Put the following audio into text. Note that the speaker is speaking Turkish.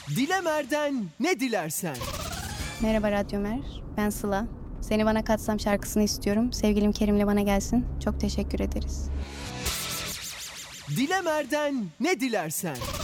Dilemer'den ne dilersen. Merhaba Radyomer, ben Sıla. Seni Bana Katsam şarkısını istiyorum. Sevgilim Kerim'le bana gelsin. Çok teşekkür ederiz. Dilemer'den ne dilersen.